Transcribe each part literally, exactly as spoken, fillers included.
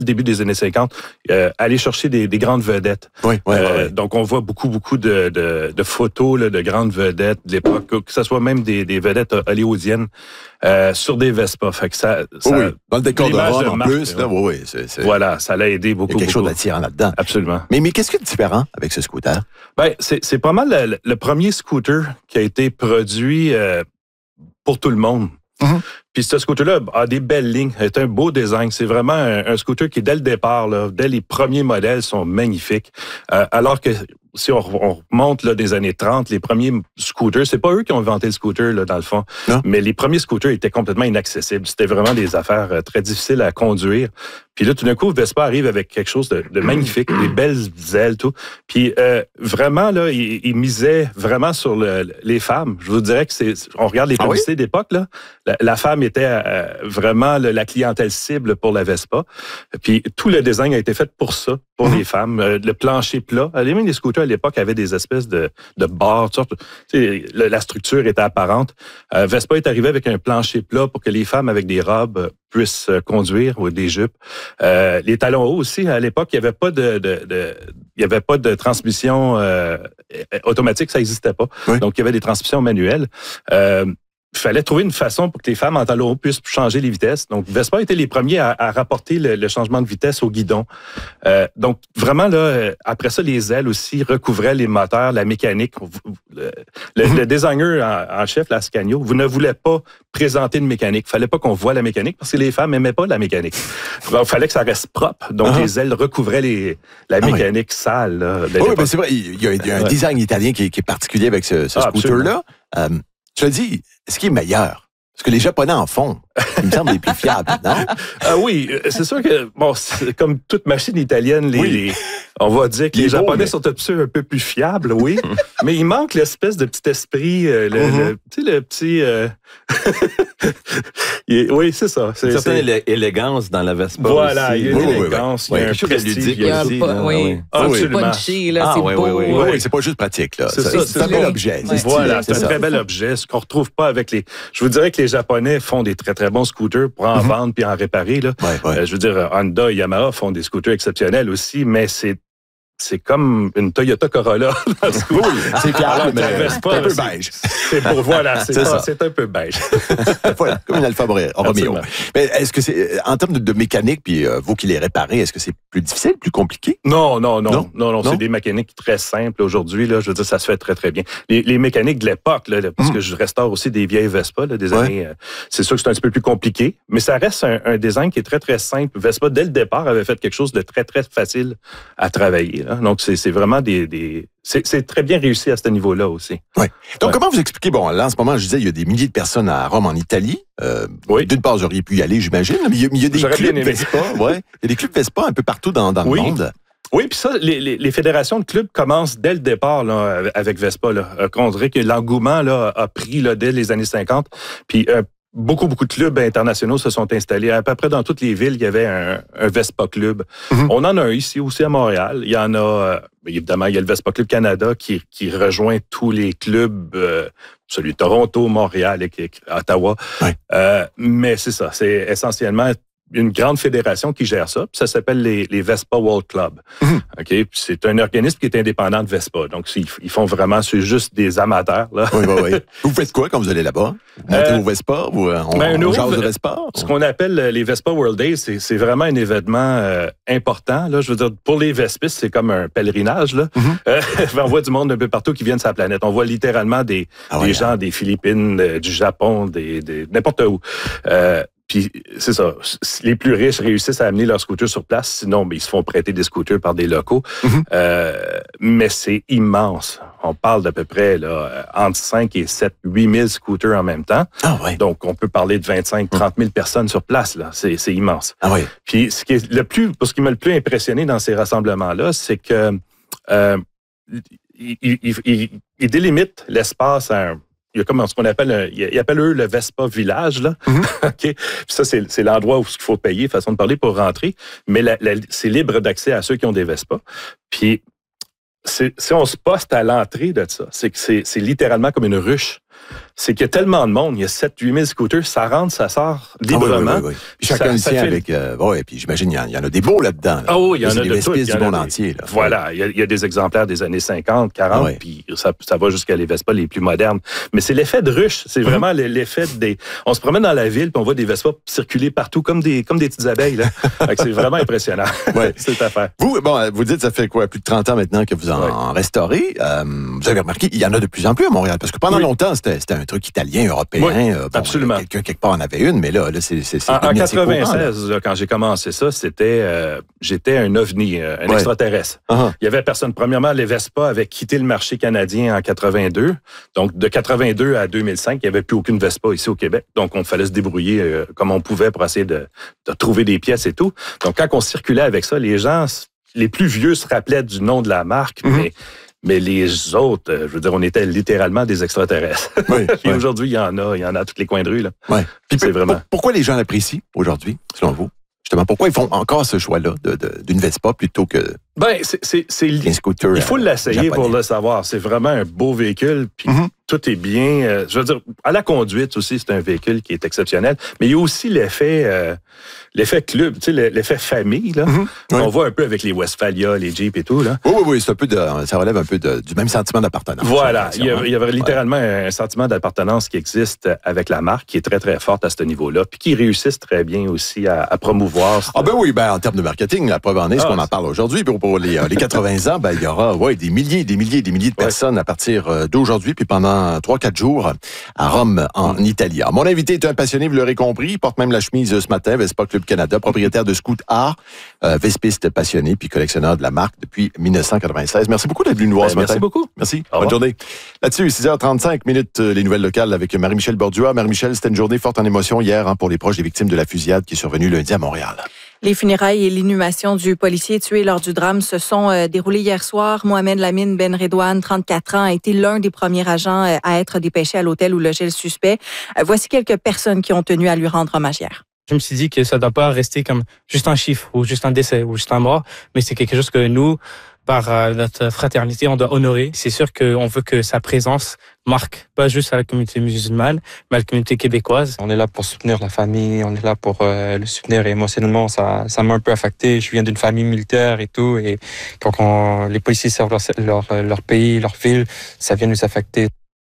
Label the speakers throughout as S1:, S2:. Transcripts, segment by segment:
S1: début des années cinquante, euh, aller chercher des, des grandes vedettes.
S2: Oui, oui,
S1: euh,
S2: oui, oui.
S1: Donc, on voit beaucoup, beaucoup de, de, de photos là, de grandes vedettes de l'époque, que ce soit même des, des vedettes hollywoodiennes euh, sur des Vespa. Fait que ça, ça
S2: Oui, oui. Dans le décor de
S1: l'image
S2: Rome,
S1: de
S2: en
S1: marque,
S2: plus, là,
S1: ouais.
S2: oui, oui. C'est, c'est...
S1: Voilà, ça l'a aidé beaucoup,
S2: Il y a quelque
S1: beaucoup.
S2: chose d'attirant là-dedans.
S1: Absolument.
S2: Mais, mais qu'est-ce qu'il y a de différent avec ce scooter?
S1: Ben, c'est, c'est pas mal le, le premier scooter qui a été produit euh, pour tout le monde.
S2: Mm-hmm.
S1: Puis ce scooter-là a des belles lignes, c'est un beau design. C'est vraiment un, un scooter qui, dès le départ, là, dès les premiers modèles, sont magnifiques. Euh, alors que si on, on remonte là, des années trente, les premiers scooters, c'est pas eux qui ont inventé le scooter, là, dans le fond.
S2: Non.
S1: Mais les premiers scooters étaient complètement inaccessibles. C'était vraiment des affaires euh, très difficiles à conduire. Puis là, tout d'un coup, Vespa arrive avec quelque chose de, de magnifique, des belles ailes, tout. Puis euh, vraiment, là, il, il misait vraiment sur le, les femmes. Je vous dirais que c'est... On regarde les publicités ah oui? d'époque, là. La, la femme était euh, vraiment le, la clientèle cible pour la Vespa. Puis tout le design a été fait pour ça, pour mm-hmm. les femmes. Euh, le plancher plat. Même les scooters à l'époque avaient des espèces de, de barres. Tu sais, la, la structure était apparente. Euh, Vespa est arrivé avec un plancher plat pour que les femmes avec des robes puissent conduire ou des jupes. Euh, les talons hauts aussi, à l'époque, il n'y avait pas de, de, de il y avait pas de transmission euh, automatique, ça n'existait pas. Oui. Donc, il y avait des transmissions manuelles. Euh, Il fallait trouver une façon pour que les femmes en talons hauts puissent changer les vitesses. Donc, Vespa était les premiers à, à rapporter le, le changement de vitesse au guidon. Euh, donc, vraiment, là, après ça, les ailes aussi recouvraient les moteurs, la mécanique. Le, le, mm-hmm. le designer en, en chef, la Scagno, vous ne voulez pas présenter de mécanique. Il fallait pas qu'on voit la mécanique parce que les femmes n'aimaient pas la mécanique. Il fallait que ça reste propre. Donc, uh-huh. les ailes recouvraient les, la ah mécanique oui. sale. Là,
S2: oui, mais c'est vrai. Il y a, il y a un ouais. design italien qui est, qui est particulier avec ce, ce ah, scooter-là. Euh, Tu l'as dit, est-ce qu'il est meilleur? Parce que les Japonais en font. Il me semble les plus fiables, non?
S1: Ah oui, c'est sûr que, bon, c'est comme toute machine italienne, les, oui. les, on va dire que les, les Japonais beaux, mais... sont un peu plus fiables, oui. Mais il manque l'espèce de petit esprit, euh, le, mm-hmm. le, tu sais, le petit... Euh... est, oui, c'est ça.
S3: C'est, une certaine c'est... élégance dans la Vespa.
S1: Voilà,
S3: aussi.
S1: il y a une
S3: oui,
S1: élégance,
S3: oui, oui.
S1: il y a un
S3: prestige.
S1: ludique.
S4: Il y a un
S3: aussi,
S4: pas,
S3: là,
S4: oui.
S3: oui.
S1: Ah,
S4: C'est punchy, là,
S3: ah,
S4: c'est
S3: oui,
S4: beau.
S3: Oui, oui,
S2: oui. oui, c'est pas juste pratique, là.
S1: C'est,
S2: ça,
S1: ça,
S2: c'est,
S1: c'est
S2: un bel objet.
S1: Ouais. Voilà, c'est, c'est un très bel objet, ce qu'on retrouve pas avec les... Je vous dirais que les Japonais font des très, très bons scooters pour en mm-hmm. vendre puis en réparer, là.
S2: Ouais, ouais.
S1: Euh, je veux dire, Honda et Yamaha font des scooters exceptionnels aussi, mais c'est c'est comme une Toyota Corolla.
S2: Oui, c'est clair, mais c'est un peu beige.
S1: C'est pour, voilà, c'est, c'est, pas, c'est un peu beige.
S2: Voilà, comme une Alfa Romeo. Mais est-ce que c'est, en termes de, de mécanique, puis euh, vous qui les réparez, est-ce que c'est plus difficile, plus compliqué?
S1: Non, non, non. Non, non, non,
S2: non?
S1: C'est des mécaniques très simples aujourd'hui, là. Je veux dire, ça se fait très, très bien. Les, les mécaniques de l'époque, là, parce mm. que je restaure aussi des vieilles Vespa, là, des ouais. années, euh, c'est sûr que c'est un petit peu plus compliqué, mais ça reste un, un design qui est très, très simple. Vespa, dès le départ, avait fait quelque chose de très, très facile à travailler, là. Donc, c'est, c'est vraiment des... des c'est, c'est très bien réussi à ce niveau-là aussi.
S2: Oui. Donc,
S1: ouais.
S2: comment vous expliquez... Bon, là, en ce moment, je disais, il y a des milliers de personnes à Rome, en Italie. Euh, oui. D'une part, vous auriez pu y aller, j'imagine, mais il y a, il y a des
S1: J'aurais
S2: clubs Vespa. Ouais. Il y a des clubs Vespa un peu partout dans, dans
S1: oui.
S2: le monde.
S1: Oui, puis ça, les, les, les fédérations de clubs commencent dès le départ là, avec Vespa. Là. On dirait que l'engouement là, a pris là, dès les années cinquante. Puis euh, beaucoup, beaucoup de clubs internationaux se sont installés. À peu près dans toutes les villes, il y avait un, un Vespa Club. Mm-hmm. On en a un ici aussi à Montréal. Il y en a, euh, évidemment, il y a le Vespa Club Canada qui, qui rejoint tous les clubs, euh, celui de Toronto, Montréal et, et Ottawa.
S2: Ouais.
S1: Euh, mais c'est ça, c'est essentiellement une grande fédération qui gère ça, puis ça s'appelle les, les Vespa World Club. Mmh. OK, puis c'est un organisme qui est indépendant de Vespa. Donc, ils, ils font vraiment, c'est juste des amateurs, là.
S2: Oui, oui, oui. Vous faites quoi quand vous allez là-bas? Vous montez euh, vos Vespa? Vous, on ben, on jase de Vespa?
S1: Ce qu'on appelle les Vespa World Days, c'est, c'est vraiment un événement euh, important, là. Je veux dire, pour les Vespistes, c'est comme un pèlerinage, là. Mmh. Euh, on voit du monde un peu partout qui viennent de sa planète. On voit littéralement des, ah, des ouais, gens hein. des Philippines, euh, du Japon, des, des n'importe où. Euh, Puis, c'est ça, les plus riches réussissent à amener leurs scooters sur place, sinon, ben, ils se font prêter des scooters par des locaux. Mm-hmm. Euh, mais c'est immense. On parle d'à peu près là, entre cinq et sept, huit mille scooters en même temps.
S2: Ah ouais.
S1: Donc, on peut parler de vingt-cinq, trente mille personnes sur place. Là. C'est, c'est immense.
S2: Ah ouais.
S1: Puis, ce qui est le plus, ce qui m'a le plus impressionné dans ces rassemblements-là, c'est que euh, ils, ils, ils, ils délimitent l'espace à un... Il y a comme ce qu'on appelle, ils appellent eux le Vespa Village, là. Mm-hmm. OK. Puis ça, c'est, c'est l'endroit où il faut payer, façon de parler, pour rentrer. Mais la, la, c'est libre d'accès à ceux qui ont des Vespa. Puis, c'est, si on se poste à l'entrée de ça, c'est que c'est, c'est littéralement comme une ruche. c'est qu'il y a tellement de monde, il y a sept huit mille scooters, ça rentre, ça sort librement.
S2: Ah oui, oui, oui, oui. Puis chacun
S1: ça,
S2: le tient
S1: fait...
S2: avec... Euh, oui, puis j'imagine, il y, y en a des beaux là-dedans. Là.
S1: Ah oui, il y en
S2: là,
S1: a de tout.
S2: Il y en a du monde entier. Là.
S1: Voilà, il y, a, il y a des exemplaires des années cinquante, quarante, ah oui. Puis ça, ça va jusqu'à les Vespa les plus modernes. Mais c'est l'effet de ruche, c'est vraiment mm-hmm. l'effet des... On se promène dans la ville, puis on voit des Vespa circuler partout comme des, comme des petites abeilles. Là. C'est vraiment impressionnant, ouais. cette affaire.
S2: Vous, bon, vous dites, ça fait quoi, plus de trente ans maintenant que vous en ouais. restaurez. Euh, vous avez remarqué, il y en a de plus en plus à Montréal, parce que pendant oui. longtemps, c'était, c'était un truc italien, européen.
S1: Oui,
S2: euh, bon,
S1: absolument.
S2: Quelqu'un, quelque part, en avait une, mais là, là c'est, c'est, c'est
S1: En, en quatre-vingt-seize, là, quand j'ai commencé ça, c'était, euh, j'étais un ovni, un ouais. extraterrestre. Uh-huh. Il y avait personne. Premièrement, les Vespa avaient quitté le marché canadien en quatre-vingt-deux. Donc, de quatre-vingt-deux à deux mille cinq, il n'y avait plus aucune Vespa ici au Québec. Donc, on fallait se débrouiller euh, comme on pouvait pour essayer de, de trouver des pièces et tout. Donc, quand on circulait avec ça, les gens, les plus vieux se rappelaient du nom de la marque, mm-hmm. mais... Mais les autres, je veux dire, on était littéralement des extraterrestres. Oui, Puis oui. aujourd'hui, il y en a, il y en a à tous les coins de rue. Là.
S2: Ouais. Puis c'est vraiment... Pour, pourquoi les gens l'apprécient aujourd'hui, selon vous? Justement, pourquoi ils font encore ce choix-là de, de, d'une Vespa plutôt que...
S1: Ben, c'est, c'est, c'est il faut l'essayer pour le savoir. C'est vraiment un beau véhicule, puis mm-hmm. tout est bien. Euh, je veux dire, à la conduite aussi, c'est un véhicule qui est exceptionnel. Mais il y a aussi l'effet, euh, l'effet club, tu sais, l'effet famille là. Mm-hmm. On oui. voit un peu avec les Westphalia, les Jeep et tout là.
S2: Oui, oui, oui, c'est un peu de, ça relève un peu de, du même sentiment d'appartenance.
S1: Voilà, il y a, il y a littéralement ouais. un sentiment d'appartenance qui existe avec la marque, qui est très très forte à ce niveau-là, puis qui réussissent très bien aussi à, à promouvoir.
S2: Ah ben oui, ben en termes de marketing, la preuve en est, ah, ce qu'on en parle aujourd'hui. Puis pour les, les quatre-vingts ans, ben, il y aura ouais, des milliers, des milliers, des milliers de personnes ouais. à partir d'aujourd'hui, puis pendant trois quatre jours à Rome, en mmh. Italie. Alors, mon invité est un passionné, vous l'aurez compris, il porte même la chemise ce matin, Vespa Club Canada, propriétaire de Scoot Art, euh, vespiste passionné, puis collectionneur de la marque depuis dix-neuf cent quatre-vingt-seize. Merci beaucoup d'être venu nous voir ben, ce
S1: merci
S2: matin.
S1: Merci beaucoup.
S2: Merci. Bonne journée. Là-dessus, six heures trente-cinq minutes, les nouvelles locales avec Marie-Michel Bordua. Marie-Michel, c'était une journée forte en émotion hier hein, pour les proches des victimes de la fusillade qui est survenue lundi à Montréal.
S4: Les funérailles et l'inhumation du policier tué lors du drame se sont euh, déroulées hier soir. Mohamed Lamine Ben Redouane, trente-quatre ans, a été l'un des premiers agents euh, à être dépêché à l'hôtel où logeait le suspect. Euh, voici quelques personnes qui ont tenu à lui rendre hommage hier.
S5: Je me suis dit que ça ne doit pas rester comme juste un chiffre ou juste un décès ou juste un mort, mais c'est quelque chose que nous, par euh, notre fraternité, on doit honorer. C'est sûr qu'on veut que sa présence marque pas juste à la communauté musulmane, mais à la communauté québécoise.
S6: On est là pour soutenir la famille, on est là pour euh, le soutenir émotionnellement. Ça, ça m'a un peu affecté. Je viens d'une famille militaire et tout, et quand on, les policiers servent leur, leur, leur pays, leur ville, ça vient nous affecter.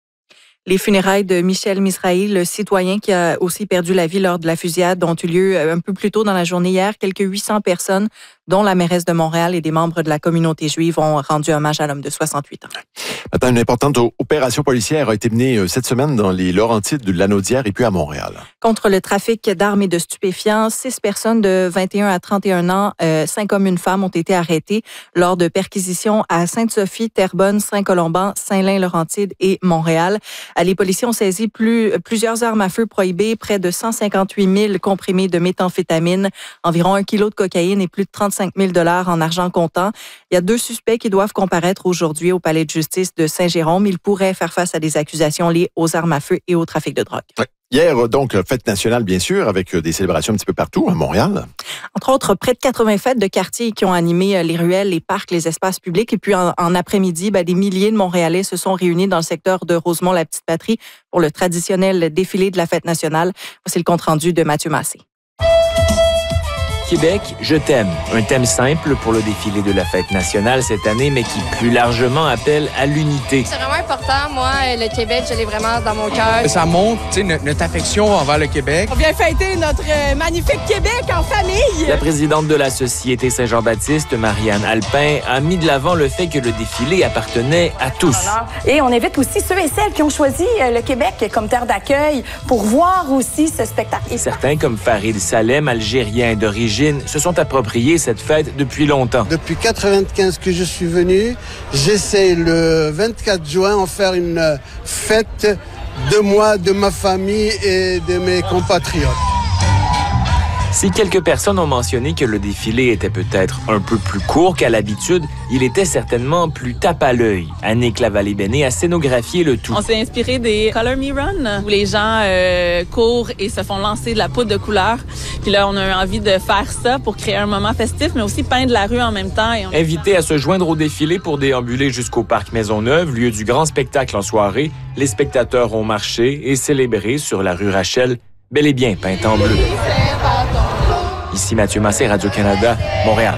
S4: Les funérailles de Michel Misrahi, le citoyen qui a aussi perdu la vie lors de la fusillade, ont eu lieu un peu plus tôt dans la journée hier. Quelques huit cents personnes, dont la mairesse de Montréal et des membres de la communauté juive, ont rendu hommage à l'homme de soixante-huit ans.
S2: Maintenant, une importante opération policière a été menée cette semaine dans les Laurentides, de Lanaudière et puis à Montréal.
S4: Contre le trafic d'armes et de stupéfiants, six personnes de vingt et un à trente et un ans, euh, cinq hommes et une femme, ont été arrêtés lors de perquisitions à Sainte-Sophie, Terrebonne, Saint-Colomban, Saint-Lin-Laurentide et Montréal. Les policiers ont saisi plus, plusieurs armes à feu prohibées, près de cent cinquante-huit mille comprimés de méthamphétamine, environ un kilo de cocaïne et plus de trente-cinq mille dollars en argent comptant. Il y a deux suspects qui doivent comparaître aujourd'hui au palais de justice de Saint-Jérôme. Ils pourraient faire face à des accusations liées aux armes à feu et au trafic de drogue. Ouais.
S2: Hier, donc, fête nationale, bien sûr, avec des célébrations un petit peu partout à Montréal.
S4: Entre autres, près de quatre-vingts fêtes de quartier qui ont animé les ruelles, les parcs, les espaces publics. Et puis, en, en après-midi, ben, des milliers de Montréalais se sont réunis dans le secteur de Rosemont-la-Petite-Patrie pour le traditionnel défilé de la fête nationale. Voici le compte-rendu de Mathieu Massé.
S7: Québec, je t'aime. Un thème simple pour le défilé de la fête nationale cette année, mais qui plus largement appelle à l'unité.
S8: C'est vraiment important. Moi, le Québec, je l'ai vraiment dans mon cœur.
S9: Ça montre notre, notre affection envers le Québec.
S10: On vient fêter notre euh, magnifique Québec en famille.
S7: La présidente de la Société Saint-Jean-Baptiste, Marianne Alpin, a mis de l'avant le fait que le défilé appartenait à tous.
S10: Et on invite aussi ceux et celles qui ont choisi le Québec comme terre d'accueil pour voir aussi ce spectacle.
S7: Et certains, comme Farid Salem, algérien d'origine, se sont appropriés cette fête depuis longtemps.
S11: Depuis quatre-vingt-quinze que je suis venu, j'essaie le vingt-quatre juin en faire une fête de moi, de ma famille et de mes compatriotes.
S7: Si quelques personnes ont mentionné que le défilé était peut-être un peu plus court qu'à l'habitude, il était certainement plus tape à l'œil. Annick Lavallée-Béné a scénographié le tout.
S12: On s'est inspiré des Color Me Run, où les gens euh, courent et se font lancer de la poudre de couleur. Puis là, on a eu envie de faire ça pour créer un moment festif, mais aussi peindre la rue en même temps. Et on...
S7: Invités à se joindre au défilé pour déambuler jusqu'au parc Maisonneuve, lieu du grand spectacle en soirée, les spectateurs ont marché et célébré sur la rue Rachel, bel et bien peinte en bleu. Ici Mathieu Massé, Radio-Canada, Montréal.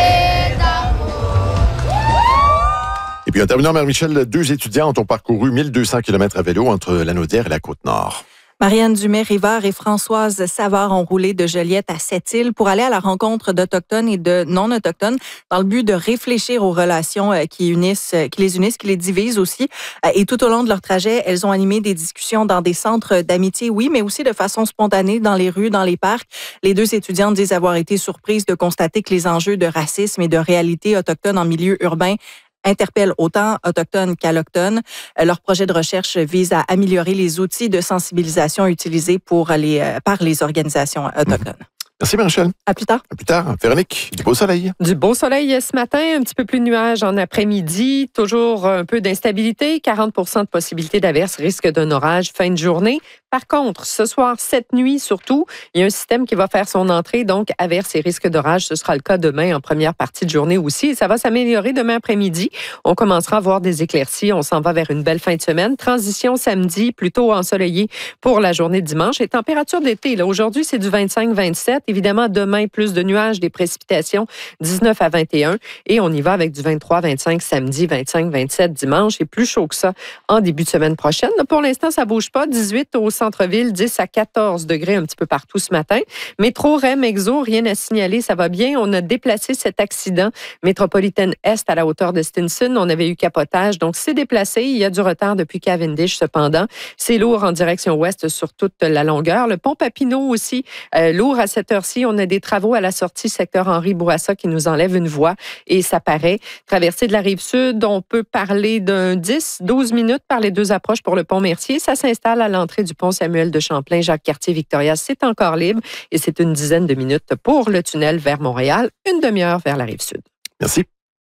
S2: Et puis en terminant, Marie-Michel, deux étudiantes ont parcouru mille deux cents kilomètres à vélo entre la Naudière et la Côte-Nord.
S4: Marianne Dumais-Rivard et Françoise Savard ont roulé de Joliette à Sept-Îles pour aller à la rencontre d'Autochtones et de non-Autochtones dans le but de réfléchir aux relations qui unissent, qui les unissent, qui les divisent aussi. Et tout au long de leur trajet, elles ont animé des discussions dans des centres d'amitié, oui, mais aussi de façon spontanée dans les rues, dans les parcs. Les deux étudiantes disent avoir été surprises de constater que les enjeux de racisme et de réalité autochtone en milieu urbain interpellent autant autochtones qu'allochtones. Leur projet de recherche vise à améliorer les outils de sensibilisation utilisés pour les, par les organisations autochtones. Mmh.
S2: Merci, Marie-Michel.
S4: À plus tard.
S2: À plus tard. Véronique, du beau soleil.
S13: Du beau soleil ce matin, un petit peu plus de nuages en après-midi, toujours un peu d'instabilité, quarante pour cent de possibilité d'averse, risque d'un orage fin de journée. Par contre, ce soir, cette nuit surtout, il y a un système qui va faire son entrée, donc averse et risque d'orage. Ce sera le cas demain en première partie de journée aussi. Et ça va s'améliorer demain après-midi. On commencera à voir des éclaircies. On s'en va vers une belle fin de semaine. Transition samedi, plutôt ensoleillé pour la journée de dimanche. Et température d'été, là, aujourd'hui, c'est du vingt-cinq vingt-sept. Évidemment, demain, plus de nuages, des précipitations, dix-neuf à vingt et un. Et on y va avec du vingt-trois vingt-cinq samedi, vingt-cinq vingt-sept dimanche. Et plus chaud que ça en début de semaine prochaine. Là, pour l'instant, ça bouge pas. dix-huit au centre-ville, dix à quatorze degrés un petit peu partout ce matin. Métro, R E M, Exo, rien à signaler, ça va bien. On a déplacé cet accident métropolitaine Est à la hauteur de Stinson. On avait eu capotage, donc c'est déplacé. Il y a du retard depuis Cavendish, cependant. C'est lourd en direction ouest sur toute la longueur. Le pont Papineau aussi, euh, lourd à cette heure-ci. On a des travaux à la sortie secteur Henri-Bourassa qui nous enlève une voie et ça paraît. Traversée de la Rive-Sud, on peut parler d'un dix douze minutes par les deux approches pour le pont Mercier. Ça s'installe à l'entrée du pont Samuel de Champlain, Jacques-Cartier-Victoria. C'est encore libre et c'est une dizaine de minutes pour le tunnel vers Montréal, une demi-heure vers la Rive-Sud.
S2: Merci.